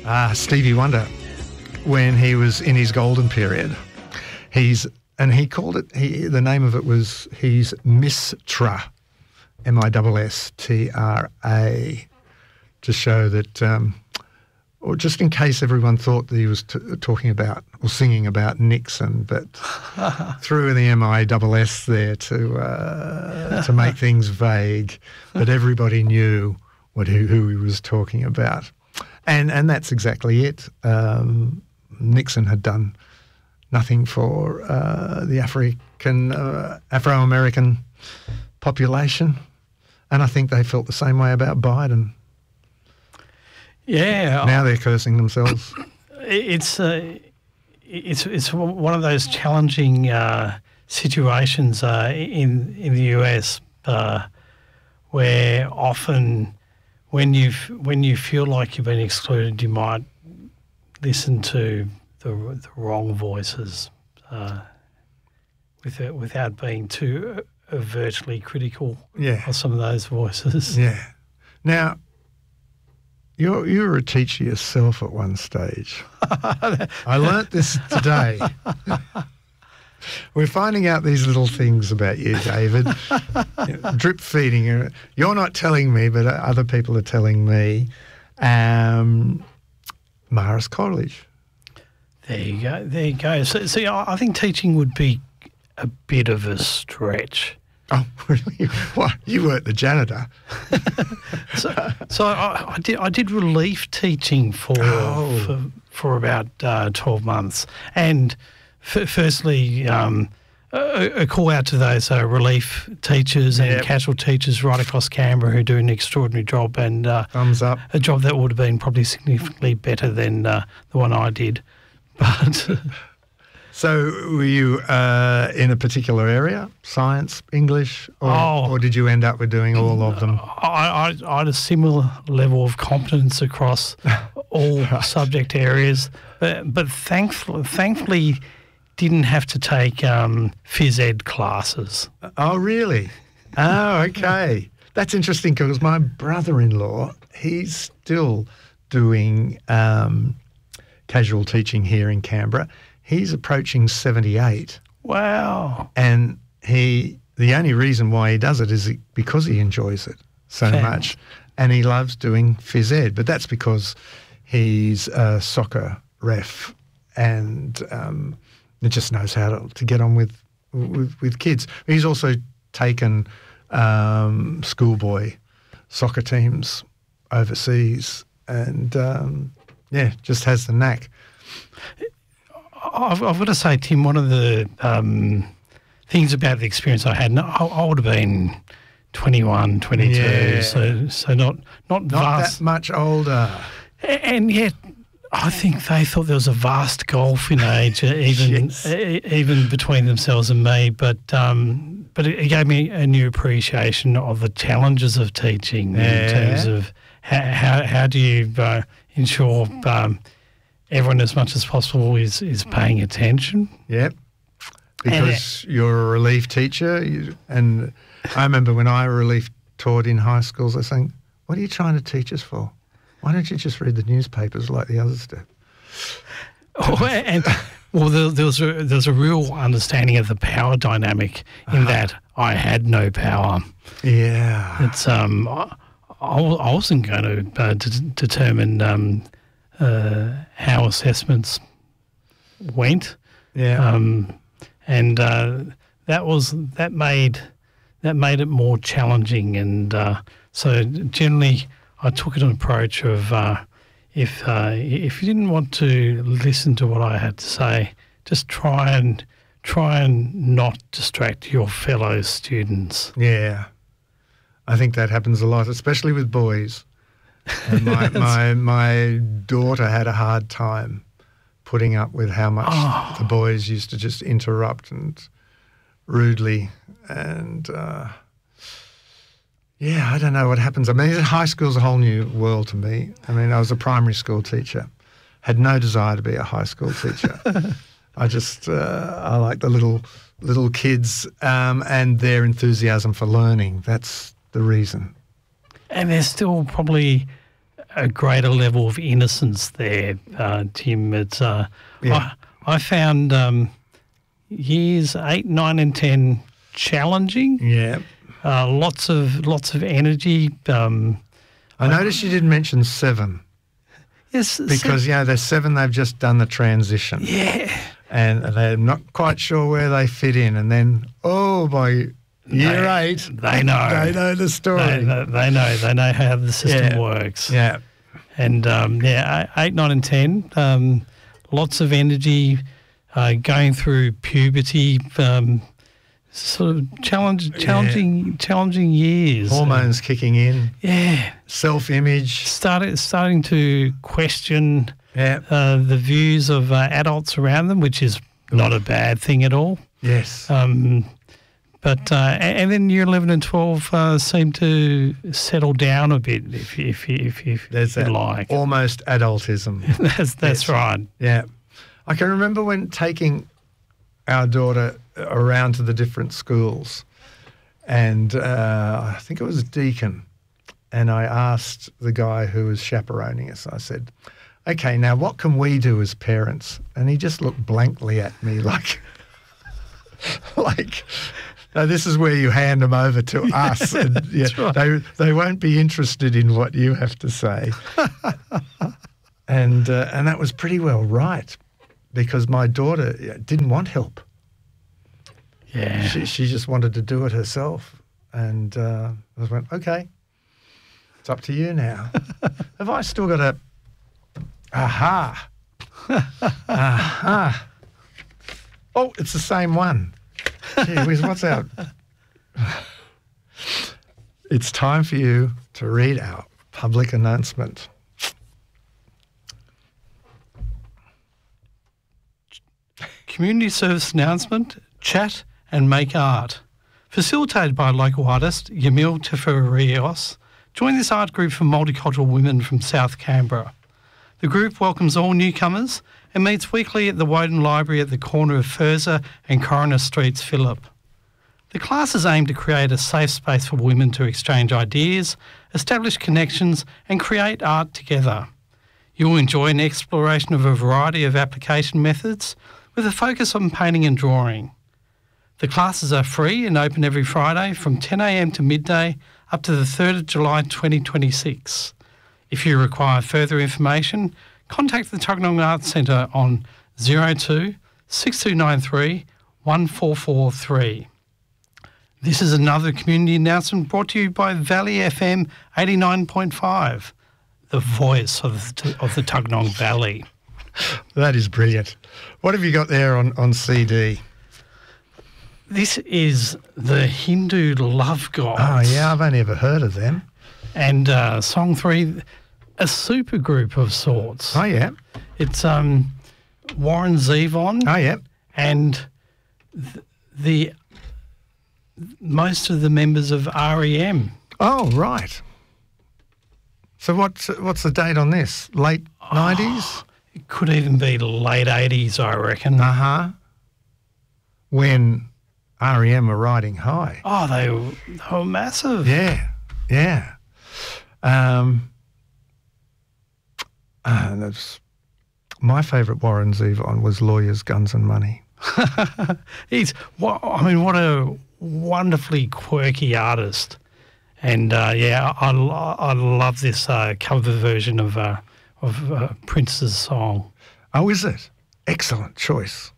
Stevie Wonder, when he was in his golden period. He called it, the name of it was, he's Mistra, M-I-S-S-T-R-A, to show that, or just in case everyone thought that he was talking about or singing about Nixon, but threw in the M-I-S-S there to make things vague, but everybody knew who he was talking about. And that's exactly it. Nixon had done nothing for the Afro-American population, and I think they felt the same way about Biden. Yeah. Now they're cursing themselves. It's one of those challenging situations in the US where often when you feel like you've been excluded, you might listen to the wrong voices without being too overtly critical of some of those voices. Yeah. Now, you were a teacher yourself at one stage. I learnt this today. We're finding out these little things about you, David. Drip feeding. You're not telling me, but other people are telling me. Marist College. There you go. So I think teaching would be a bit of a stretch. Oh, really? What? You weren't the janitor. So I did relief teaching for about 12 months, and firstly, a call out to those relief teachers and casual teachers right across Canberra who do an extraordinary job, and thumbs up. A job that would have been probably significantly better than the one I did, but. So were you in a particular area, science, English, or did you end up with doing all of them? I had a similar level of competence across all subject areas, but thankfully didn't have to take phys ed classes. Oh, really? Oh, okay. That's interesting because my brother-in-law, he's still doing casual teaching here in Canberra. He's approaching 78. Wow. And the only reason why he does it is because he enjoys it so much. And he loves doing phys ed. But that's because he's a soccer ref and he just knows how to get on with kids. He's also taken schoolboy soccer teams overseas and, just has the knack. I've got to say, Tim, one of the things about the experience I had, I would have been 21, 22, so not vast. That much older. And yet, I think they thought there was a vast gulf in age, even between themselves and me. But it gave me a new appreciation of the challenges of teaching in terms of how do you ensure everyone as much as possible is paying attention. Yep. Because you're a relief teacher. And I remember when I relief taught in high schools, I was saying, what are you trying to teach us for? Why don't you just read the newspapers like the others do? There was a real understanding of the power dynamic in that I had no power. Yeah. It's I wasn't going to determine how assessments went. Yeah. And that made it more challenging, and so generally I took an approach of if you didn't want to listen to what I had to say, just try and not distract your fellow students. Yeah, I think that happens a lot, especially with boys. And my daughter had a hard time putting up with how much the boys used to just interrupt and rudely. And, I don't know what happens. I mean, high school's a whole new world to me. I mean, I was a primary school teacher, had no desire to be a high school teacher. I just, I like the little kids and their enthusiasm for learning. That's the reason. And there's still probably a greater level of innocence there, Tim. It's I found years 8, 9 and 10 challenging. Yeah. Lots of energy. I noticed you didn't mention 7. Yes. Because, there's 7, they've just done the transition. Yeah. And they're not quite sure where they fit in. And then, by year 8, they know. They know the story. They know how the system works. Yeah. And, 8, 9 and 10, lots of energy, going through puberty, sort of challenging years. Hormones kicking in. Yeah. Self-image. Starting to question the views of adults around them, which is not a bad thing at all. Yes. But then year 11 and 12 seem to settle down a bit, if There's you that like. almost adultism. That's right. Yeah. I can remember when taking our daughter around to the different schools, and I think it was Deakin, and I asked the guy who was chaperoning us, I said, okay, now what can we do as parents? And he just looked blankly at me like, no, this is where you hand them over to us. And, right. They won't be interested in what you have to say. And that was pretty well right, because my daughter didn't want help. Yeah. She just wanted to do it herself. And I went, okay, it's up to you now. Have I still got a... Aha. Aha. Oh, it's the same one. Gee whiz, what's out? It's time for you to read our public announcement. Community service announcement, chat and make art. Facilitated by local artist Yamil Teferios, join this art group for multicultural women from South Canberra. The group welcomes all newcomers and meets weekly at the Woden Library at the corner of Furza and Coroner Streets, Phillip. The classes aim to create a safe space for women to exchange ideas, establish connections and create art together. You will enjoy an exploration of a variety of application methods with a focus on painting and drawing. The classes are free and open every Friday from 10 a.m. to midday up to the 3rd of July 2026. If you require further information, contact the Tuggeranong Arts Centre on 02 6293 1443. This is another community announcement brought to you by Valley FM 89.5, the voice of the Tuggeranong Valley. That is brilliant. What have you got there on CD? This is the Hindu Love Gods. Oh, yeah, I've only ever heard of them. And song 3, a super group of sorts. Oh, yeah. It's Warren Zevon. Oh, yeah. And the most of the members of REM. Oh, right. So what's the date on this? Late 90s? It could even be late 80s, I reckon. Uh-huh. When REM were riding high. Oh, they were massive. Yeah, yeah. That's my favourite Warren Zevon was Lawyers, Guns and Money. What a wonderfully quirky artist. And, I love this cover version of Prince's song. Oh, is it? Excellent choice.